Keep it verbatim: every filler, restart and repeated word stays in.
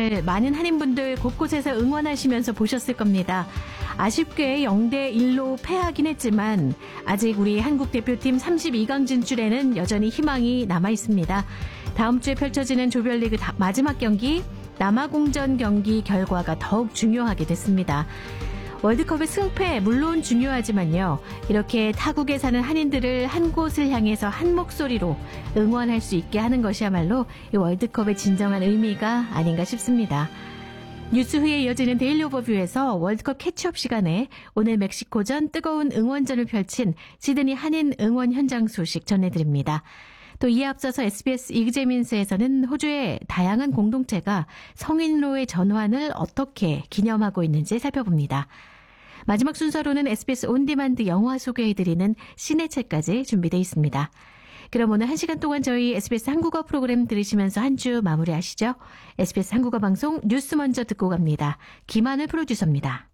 오늘 많은 한인분들 곳곳에서 응원하시면서 보셨을 겁니다. 아쉽게 영 대 일로 패하긴 했지만 아직 우리 한국 대표팀 삼십이 강 진출에는 여전히 희망이 남아 있습니다. 다음 주에 펼쳐지는 조별리그 마지막 경기 남아공전 경기 결과가 더욱 중요하게 됐습니다. 월드컵의 승패 물론 중요하지만요. 이렇게 타국에 사는 한인들을 한 곳을 향해서 한 목소리로 응원할 수 있게 하는 것이야말로 이 월드컵의 진정한 의미가 아닌가 싶습니다. 뉴스 후에 이어지는 데일리 오버뷰에서 월드컵 캐치업 시간에 오늘 멕시코전 뜨거운 응원전을 펼친 시드니 한인 응원 현장 소식 전해드립니다. 또 이에 앞서서 에스비에스 이그제민스에서는 호주의 다양한 공동체가 성인로의 전환을 어떻게 기념하고 있는지 살펴봅니다. 마지막 순서로는 에스비에스 온디만드 영화 소개해드리는 시네책까지 준비되어 있습니다. 그럼 오늘 한 시간 동안 저희 에스비에스 한국어 프로그램 들으시면서 한 주 마무리하시죠. 에스비에스 한국어 방송 뉴스 먼저 듣고 갑니다. 김하늘 프로듀서입니다.